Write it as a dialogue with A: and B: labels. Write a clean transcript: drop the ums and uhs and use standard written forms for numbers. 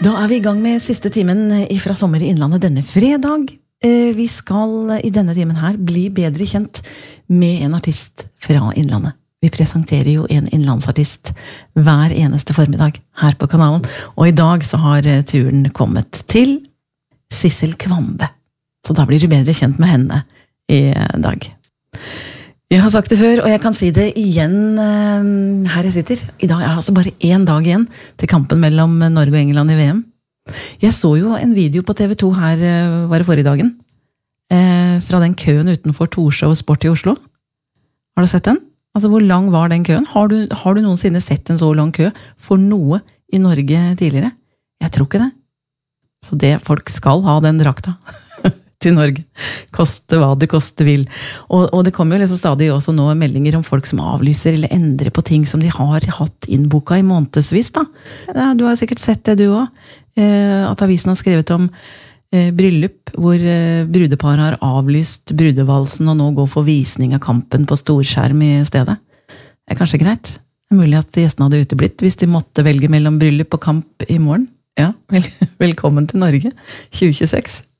A: Da vi I gang med siste timen fra Sommer I Innlandet denne fredag. Vi skal I denne timen her bli bedre kjent med en artist fra Innlandet. Vi presenterer jo en innlandsartist hver eneste formiddag her på kanalen. Og I dag så har turen kommet til Sissel Kvamme. Så da blir du bedre kjent med henne I dag. Jeg har sagt det før, og jeg kan si det igjen her jeg sitter. I dag det altså bare en dag igjen til kampen mellom Norge og England I VM. Jeg så jo en video på TV 2 her, var det forrige dagen, fra den køen utenfor Torshov Sport I Oslo. Har du sett den? Altså, hvor lang var den køen? Har du noensinne sett en så lang kø for noe I Norge tidligere? Jeg tror ikke det. Så det folk skal ha den drakta til Norge. Koste hva det koste vil. Og det kommer jo liksom stadig også nå meldinger om folk som avlyser eller endrer på ting som de har hatt innboka I månedsvis da. Du har sikkert sett det du også. At avisen har skrevet om bryllup, hvor brudepar har avlyst brudevalsen og nå går for visning av kampen på storskjerm I stedet. Det kanskje greit. Det mulig at gjestene hadde uteblitt hvis de måtte velge mellom bryllup og kamp I morgen. Ja, velkommen til Norge 2026.